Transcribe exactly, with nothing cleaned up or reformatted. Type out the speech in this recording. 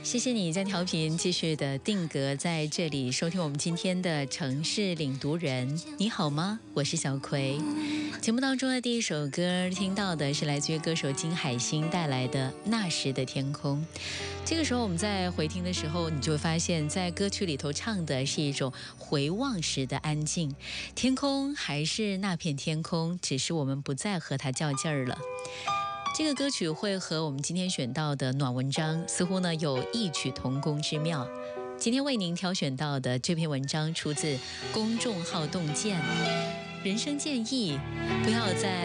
谢谢你在调频继续的定格在这里收听我们今天的城市领读人。你好吗？我是小葵。节目当中的第一首歌听到的是来自于歌手金海心带来的《那时的天空》。这个时候我们在回听的时候，你就会发现在歌曲里头唱的是一种回望时的安静，天空还是那片天空，只是我们不再和它较劲儿了。这个歌曲会和我们今天选到的暖文章似乎呢有异曲同工之妙。今天为您挑选到的这篇文章出自公众号洞见，人生建议不要在